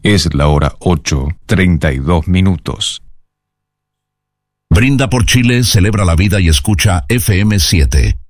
Es la hora 8:32. Brinda por Chile, celebra la vida y escucha FM 7.